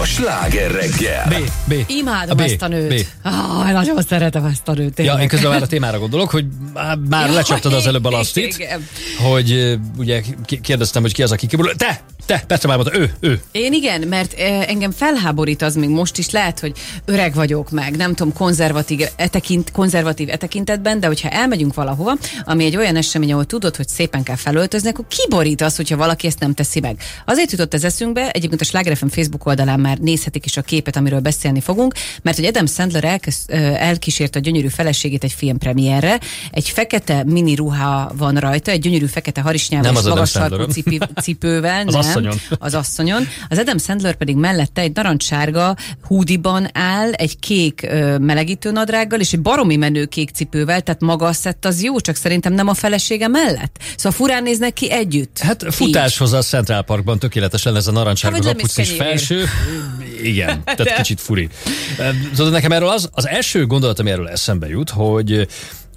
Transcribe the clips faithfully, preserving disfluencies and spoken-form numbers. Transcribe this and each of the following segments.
Sláger reggel. B, B. Imádom a B, ezt a nőt. B. Oh, nagyon szeretem ezt a nőt. Tényleg. Ja, én közben már a témára gondolok, hogy már Ja, lecsaptad az előbb a lasztit, igen. hogy uh, ugye kérdeztem, hogy ki az, aki kiborul. Te! Te! Petra már mondta, ő! Ő! Én igen, mert eh, engem felháborít az még most is, lehet, hogy öreg vagyok meg, nem tudom, konzervatív e, tekint, konzervatív e tekintetben, de hogyha elmegyünk valahova, ami egy olyan esemény, ahol tudod, hogy szépen kell felöltözni, akkor kiborít az, hogyha valaki ezt nem teszi meg. Azért jutott ez eszünkbe, egyébként a Sláger ef em Facebook oldalán már nézhetik is a képet, amiről beszélni fogunk, mert hogy Adam Sandler elkez, elkísért a gyönyörű feleségét egy filmpremierre, egy fekete mini ruha van rajta, egy gyönyörű fekete harisnyával és magas sarkú cipő, cipővel, az nem, asszonyon. az asszonyon. Az Adam Sandler pedig mellette egy narancssárga hoodie-ban áll, egy kék ö, melegítőnadrággal és egy baromi menő kék cipővel, tehát maga a szett az jó, csak szerintem nem a felesége mellett. Szóval furán néznek ki együtt. Hát futáshoz a Central Parkban tökéletes lenne ez a narancssárga Hát, kapucnis felső. Igen, tehát kicsit furi. Tudod, nekem erről az, az első gondolat, ami erről eszembe jut, hogy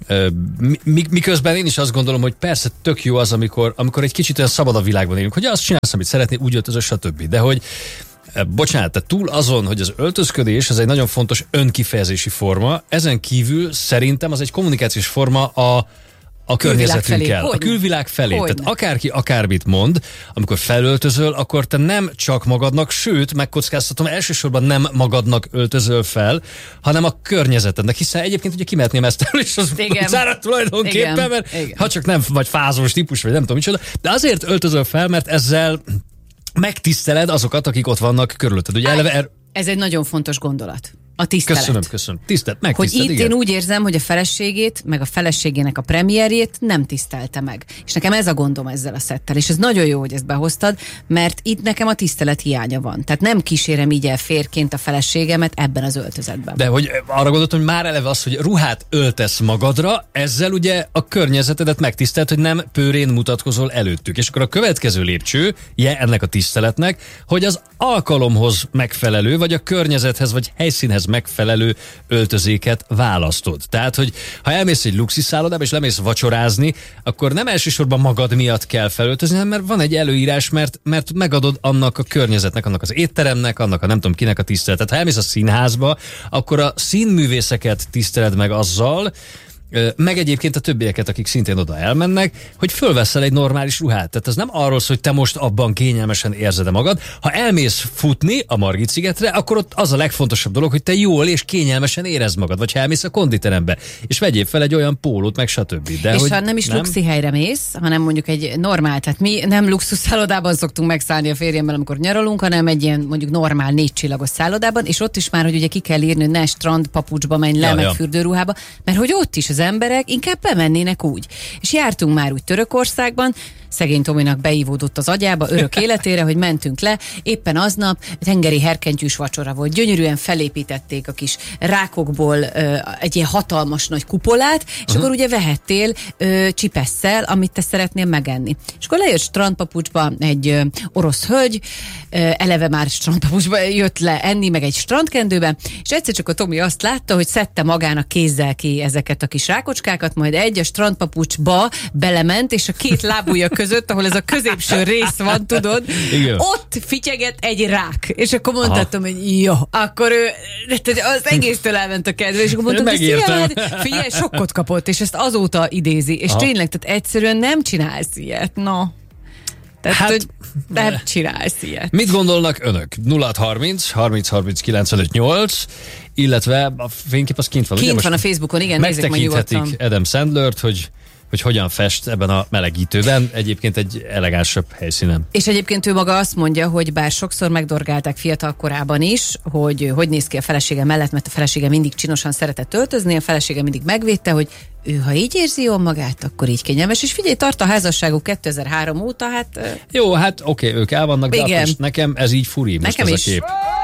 Mi, miközben én is azt gondolom, hogy persze tök jó az, amikor, amikor egy kicsit olyan szabad a világban élünk, hogy azt csinálsz, amit szeretnél, úgy öltözös, stb. De hogy, bocsánat, tehát túl azon, hogy az öltözködés, ez egy nagyon fontos önkifejezési forma, ezen kívül szerintem az egy kommunikációs forma a a környezetünkkel, a külvilág felé. Hogyne. Tehát akárki akármit mond, amikor felöltözöl, akkor te nem csak magadnak, sőt, megkockáztatom, elsősorban nem magadnak öltözöl fel, hanem a környezetednek, hiszen egyébként ugye kimehetném ezt el, és az zárat tulajdonképpen, Igen. mert Igen. ha csak nem vagy fázós típus, vagy nem tudom micsoda, de azért öltözöl fel, mert ezzel megtiszteled azokat, akik ott vannak körülötted. Ugye eleve er... Ez egy nagyon fontos gondolat. A tisztelet. Köszönöm, köszönöm. Tisztelt, Hogy megtisztelt, itt igen. én úgy érzem, hogy a feleségét, meg a feleségének a premierjét nem tisztelte meg. És nekem ez a gondom ezzel a szettel. És ez nagyon jó, hogy ezt behoztad, mert itt nekem a tisztelet hiánya van. Tehát nem kísérem így el férként a feleségemet ebben az öltözetben. De hogy arra gondoltam, hogy már eleve az, hogy ruhát öltesz magadra, ezzel ugye a környezetedet megtisztelt, hogy nem pőrén mutatkozol előttük. És akkor a következő lépcsője ennek a tiszteletnek, hogy az alkalomhoz megfelelő, vagy a környezethez, vagy helyszínhez megfelelő öltözéket választod. Tehát, hogy ha elmész egy luxusszállodába és lemész vacsorázni, akkor nem elsősorban magad miatt kell felöltözni, hanem mert van egy előírás, mert, mert megadod annak a környezetnek, annak az étteremnek, annak a nem tudom kinek a tiszteletet. Ha elmész a színházba, akkor a színművészeket tiszteled meg azzal, meg egyébként a többieket, akik szintén oda elmennek, hogy fölveszel egy normális ruhát. Tehát ez nem arról szól, hogy te most abban kényelmesen érzed magad. Ha elmész futni a Margit szigetre, akkor ott az a legfontosabb dolog, hogy te jól és kényelmesen érezd magad. Vagy ha elmész a konditerembe, és vegyél fel egy olyan pólót, meg stb. De és hogy ha nem is nem? luxi helyre mész, hanem mondjuk egy normál, tehát mi nem luxusszállodában szoktunk megszállni a férjemmel, amikor nyaralunk, hanem egy ilyen mondjuk normál négy csillagos szállodában, és ott is már, hogy ugye ki kell írni, hogy ne strand papucsba menj le, ja, meg ja. fürdőruhába, mert hogy ott is az emberek inkább bemennének úgy. És jártunk már úgy Törökországban, szegény Tominak beívódott az agyába örök életére, hogy mentünk le, éppen aznap tengeri herkentyűs vacsora volt. Gyönyörűen felépítették a kis rákokból ö, egy ilyen hatalmas nagy kupolát, és uh-huh. akkor ugye vehettél ö, csipesszel, amit te szeretnél megenni. És akkor lejött strandpapucsba egy ö, orosz hölgy, ö, eleve már strandpapucsba jött le enni, meg egy strandkendőben, és egyszer csak a Tomi azt látta, hogy szedte magának kézzel ki ezeket a kis rákocskákat, majd egy a strandpapucsba belement, és a két lábujja között, ahol ez a középső rész van, tudod, igen. Ott fityeget egy rák. És akkor mondhatom, Aha. hogy jó, akkor ő, az egésztől elment a kedve, és akkor mondtam, hogy figyelj, figyelj, sokkot kapott, és ezt azóta idézi. És Aha. tényleg, tehát egyszerűen nem csinálsz ilyet, no. Tehát, hát, hogy nem csinálsz ilyet. Mit gondolnak önök? nulla harminc harminc harminc kilencvenöt nyolc, illetve a fénykép az kint van. Kint ugye? van a Facebookon, igen, nézzük meg nyugodtan. Megtekinthetik Adam Sandlert, hogy hogy hogyan fest ebben a melegítőben, egyébként egy elegánsabb helyszínen. És egyébként ő maga azt mondja, hogy bár sokszor megdorgálták fiatal korában is, hogy hogy néz ki a felesége mellett, mert a felesége mindig csinosan szeretett öltözni, a felesége mindig megvédte, hogy ő, ha így érzi jól magát, akkor így kényelmes. És figyelj, tart a házasságuk kétezer-három óta, hát... Jó, hát oké, okay, ők el vannak, de igen. nekem ez így furi most nekem ez is. a kép.